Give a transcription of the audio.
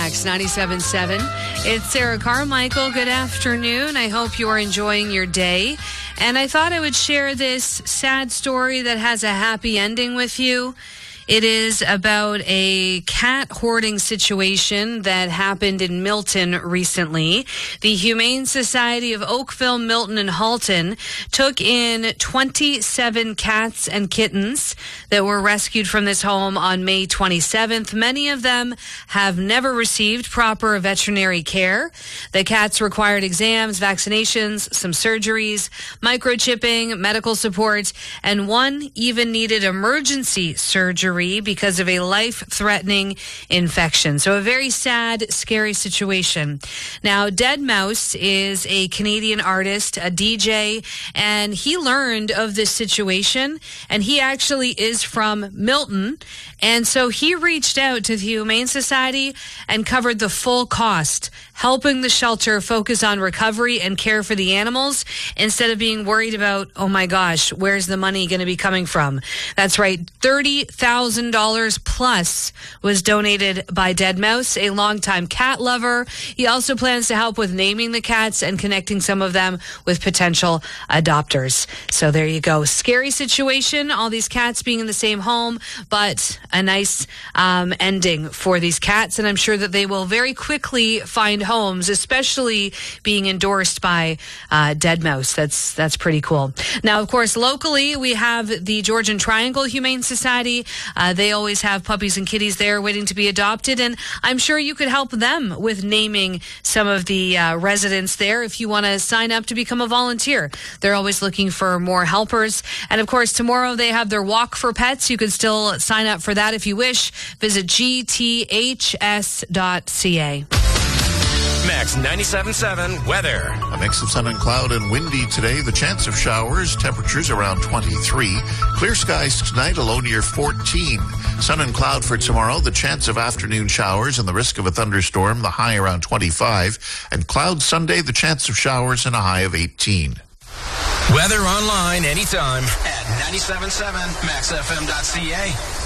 Max 97.7. It's Sarah Carmichael. Good afternoon. I hope you are enjoying your day. And I thought I would share this sad story that has a happy ending with you. It is about a cat hoarding situation that happened in Milton recently. The Humane Society of Oakville, Milton, and Halton took in 27 cats and kittens that were rescued from this home on May 27th. Many of them have never received proper veterinary care. The cats required exams, vaccinations, some surgeries, microchipping, medical support, and one even needed emergency surgery because of a life-threatening infection. So a very sad, scary situation. Now, Deadmau5 is a Canadian artist, a DJ, and he learned of this situation, and he actually is from Milton. And so he reached out to the Humane Society and covered the full cost, helping the shelter focus on recovery and care for the animals instead of being worried about, oh my gosh, where's the money going to be coming from? That's right. $30,000 plus was donated by Deadmau5, a longtime cat lover. He also plans to help with naming the cats and connecting some of them with potential adopters. So there you go. Scary situation, all these cats being in the same home, but a nice ending for these cats. And I'm sure that they will very quickly find homes, especially being endorsed by Deadmau5. That's pretty cool. Now, of course, locally, we have the Georgian Triangle Humane Society. They always have puppies and kitties there waiting to be adopted. And I'm sure you could help them with naming some of the residents there if you want to sign up to become a volunteer. They're always looking for more helpers. And of course, tomorrow they have their walk for pets. You could still sign up for that if you wish. Visit gths.ca. Max 97.7 weather. A mix of sun and cloud and windy today. The chance of showers. Temperatures around 23. Clear skies tonight, a low near 14. Sun and cloud for tomorrow. The chance of afternoon showers and the risk of a thunderstorm. The high around 25. And cloud Sunday. The chance of showers and a high of 18. Weather online anytime at 97.7maxfm.ca.